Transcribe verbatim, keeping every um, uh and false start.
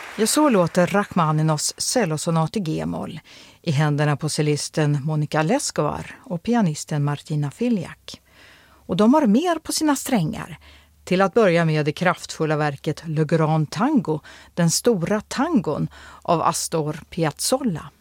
Ja, så låter Rachmaninovs cellosonat i G-moll i händerna på cellisten Monika Leskovar och pianisten Martina Filjak. Och de har mer på sina strängar. Till att börja med det kraftfulla verket Le Grand Tango, den stora tangon av Astor Piazzolla.